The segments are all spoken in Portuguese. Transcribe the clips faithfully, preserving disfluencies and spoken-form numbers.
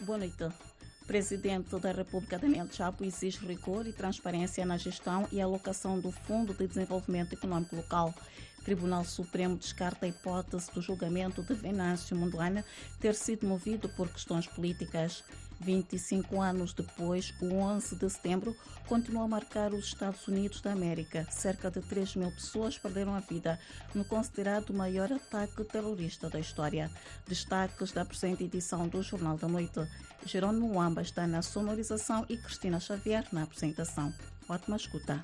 Boa noite. Presidente da República Daniel Chapo exige rigor e transparência na gestão e alocação do Fundo de Desenvolvimento Econômico Local. Tribunal Supremo descarta a hipótese do julgamento de Venâncio Mondlane ter sido movido por questões políticas. vinte e cinco anos depois, o onze de setembro continua a marcar os Estados Unidos da América. Cerca de três mil pessoas perderam a vida no considerado maior ataque terrorista da história. Destaques da presente edição do Jornal da Noite. Jerônimo Wamba está na sonorização e Cristina Xavier na apresentação. Ótima escuta.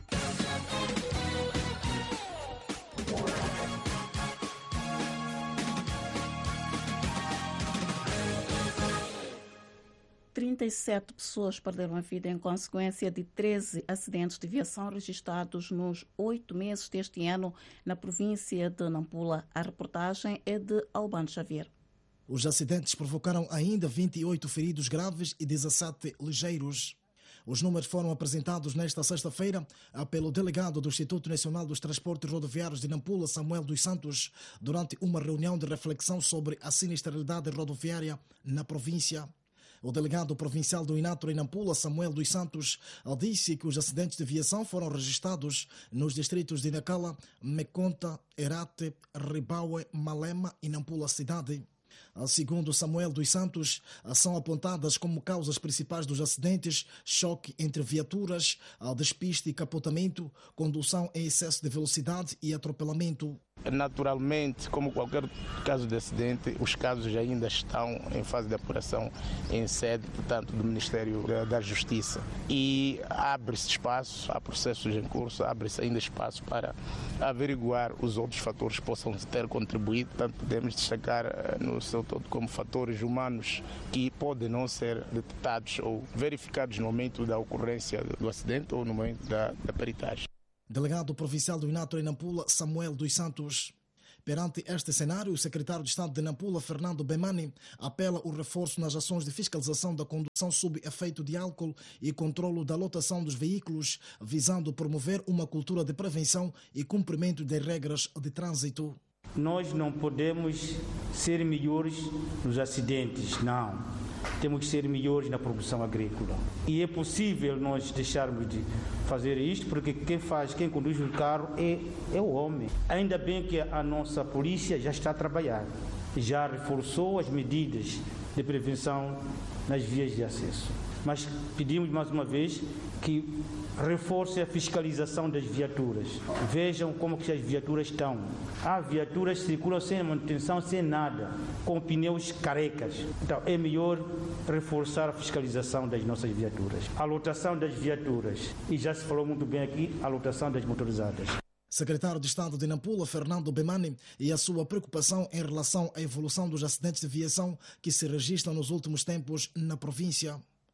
trinta e sete pessoas perderam a vida em consequência de treze acidentes de viação registrados nos oito meses deste ano na província de Nampula. A reportagem é de Albano Xavier. Os acidentes provocaram ainda vinte e oito feridos graves e dezassete ligeiros. Os números foram apresentados nesta sexta-feira pelo delegado do Instituto Nacional dos Transportes Rodoviários de Nampula, Samuel dos Santos, durante uma reunião de reflexão sobre a sinistralidade rodoviária na província. O delegado provincial do INATRO em Nampula, Samuel dos Santos, disse que os acidentes de viação foram registrados nos distritos de Nacala, Meconta, Herate, Ribaue, Malema e Nampula cidade. Segundo Samuel dos Santos, são apontadas como causas principais dos acidentes choque entre viaturas, despiste e capotamento, condução em excesso de velocidade e atropelamento. Naturalmente, como qualquer caso de acidente, os casos ainda estão em fase de apuração em sede, portanto, do Ministério da Justiça. E abre-se espaço, há processos em curso, abre-se ainda espaço para averiguar os outros fatores que possam ter contribuído. Portanto, podemos destacar no seu todo como fatores humanos que podem não ser detectados ou verificados no momento da ocorrência do acidente ou no momento da, da peritagem. Delegado provincial do INATRO em Nampula, Samuel dos Santos. Perante este cenário, o secretário de Estado de Nampula, Fernando Bemani, apela o reforço nas ações de fiscalização da condução sob efeito de álcool e controlo da lotação dos veículos, visando promover uma cultura de prevenção e cumprimento das regras de trânsito. Nós não podemos ser melhores nos acidentes, não. Temos que ser melhores na produção agrícola. E é possível nós deixarmos de fazer isto, porque quem faz, quem conduz o carro é, é o homem. Ainda bem que a nossa polícia já está a trabalhar, já reforçou as medidas de prevenção nas vias de acesso. Mas pedimos mais uma vez que reforce a fiscalização das viaturas. Vejam como que as viaturas estão. Há viaturas que circulam sem manutenção, sem nada, com pneus carecas. Então é melhor reforçar a fiscalização das nossas viaturas. A lotação das viaturas, e já se falou muito bem aqui, a lotação das motorizadas. Secretário de Estado de Nampula, Fernando Bemani, e a sua preocupação em relação à evolução dos acidentes de viação que se registram nos últimos tempos na província.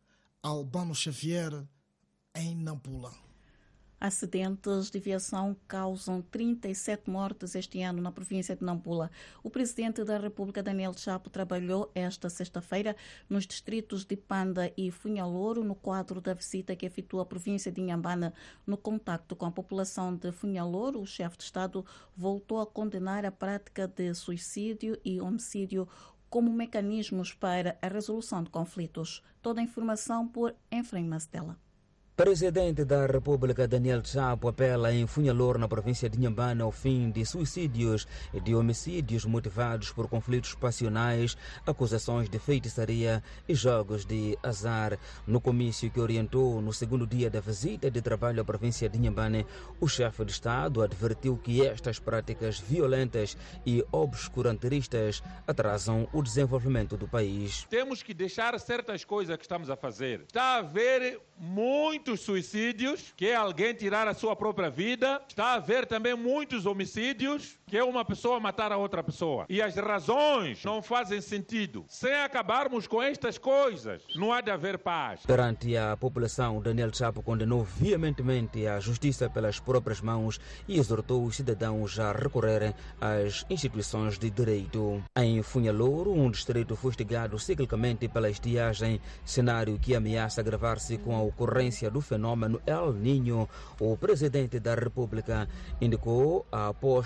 Albano Xavier, em Nampula. Acidentes de viação causam trinta e sete mortes este ano na província de Nampula. O presidente da República, Daniel Chapo, trabalhou esta sexta-feira nos distritos de Panda e Funhalouro no quadro da visita que efetuou a província de Inhambane. No contacto com a população de Funhalouro, o chefe de Estado voltou a condenar a prática de suicídio e homicídio como mecanismos para a resolução de conflitos. Toda a informação por Efraim Mastela. Presidente da República Daniel Chapo apela em Funhalouro, na província de Inhambane, ao fim de suicídios e de homicídios motivados por conflitos passionais, acusações de feitiçaria e jogos de azar. No comício que orientou no segundo dia da visita de trabalho à província de Inhambane, o chefe de Estado advertiu que estas práticas violentas e obscurantistas atrasam o desenvolvimento do país. Temos que deixar certas coisas que estamos a fazer. Está a haver muito muitos suicídios, que é alguém tirar a sua própria vida. Está a haver também muitos homicídios, que é uma pessoa matar a outra pessoa. E as razões não fazem sentido. Sem acabarmos com estas coisas, não há de haver paz. Perante a população, Daniel Chapo condenou veementemente a justiça pelas próprias mãos e exortou os cidadãos a recorrerem às instituições de direito. Em Funhalouro, um distrito fustigado ciclicamente pela estiagem, cenário que ameaça agravar-se com a ocorrência do fenômeno El Niño, o presidente da República indicou a aposta em cultura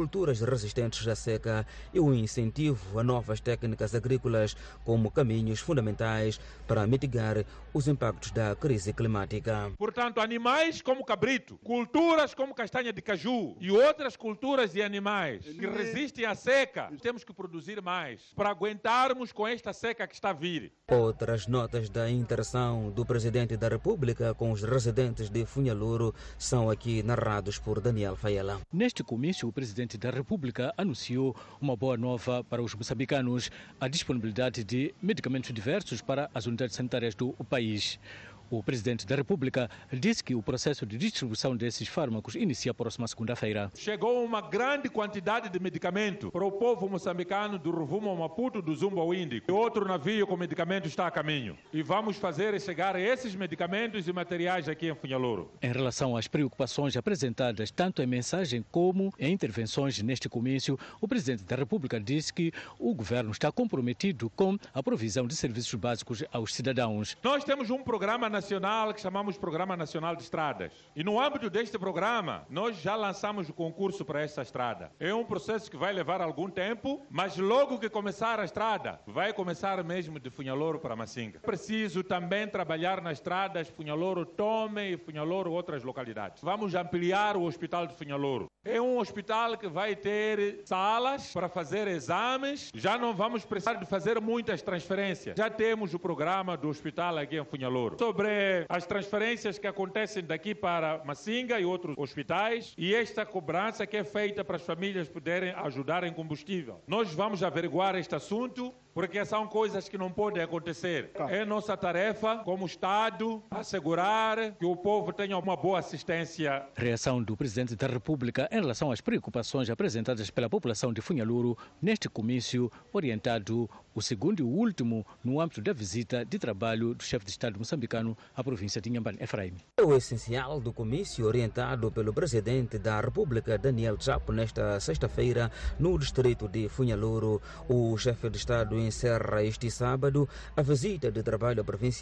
culturas resistentes à seca e o incentivo a novas técnicas agrícolas como caminhos fundamentais para mitigar os impactos da crise climática. Portanto, animais como cabrito, culturas como castanha de caju e outras culturas de animais que resistem à seca, temos que produzir mais para aguentarmos com esta seca que está a vir. Outras notas da interação do Presidente da República com os residentes de Funhaluro são aqui narrados por Daniel Faiela. Neste comício, o Presidente da República anunciou uma boa nova para os moçambicanos: a disponibilidade de medicamentos diversos para as unidades sanitárias do país. O Presidente da República disse que o processo de distribuição desses fármacos inicia a próxima segunda-feira. Chegou uma grande quantidade de medicamento para o povo moçambicano do Rovuma ao Maputo, do Zumba ao Índico. Outro navio com medicamento está a caminho. E vamos fazer chegar esses medicamentos e materiais aqui em Funhaluro. Em relação às preocupações apresentadas tanto em mensagem como em intervenções neste comício, o Presidente da República disse que o governo está comprometido com a provisão de serviços básicos aos cidadãos. Nós temos um programa nacional que chamamos Programa Nacional de Estradas. E no âmbito deste programa, nós já lançamos o concurso para esta estrada. É um processo que vai levar algum tempo, mas logo que começar a estrada, vai começar mesmo de Funhaloro para Masinga. Preciso também trabalhar nas estradas Funhaloro Tome e Funhaloro outras localidades. Vamos ampliar o Hospital de Funhaloro. É um hospital que vai ter salas para fazer exames. Já não vamos precisar de fazer muitas transferências. Já temos o programa do hospital aqui em Funhaloro. Sobre as transferências que acontecem daqui para Masinga e outros hospitais e esta cobrança que é feita para as famílias poderem ajudar em combustível. Nós vamos averiguar este assunto, porque são coisas que não podem acontecer. É nossa tarefa, como Estado, assegurar que o povo tenha uma boa assistência. Reação do Presidente da República em relação às preocupações apresentadas pela população de Funhaluro neste comício, orientado o segundo e o último no âmbito da visita de trabalho do chefe de Estado moçambicano à província de Inhambane, Efraim. O essencial do comício orientado pelo Presidente da República, Daniel Chapo, nesta sexta-feira no distrito de Funhaluro. O chefe de Estado encerra este sábado a visita de trabalho à província